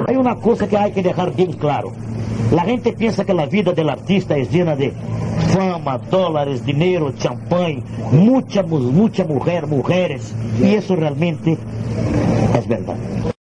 Hay una cosa que hay que dejar bien claro. La gente piensa que la vida del artista es llena de fama, dólares, dinero, champán, mucha mujer, mujeres. Y eso realmente es verdad.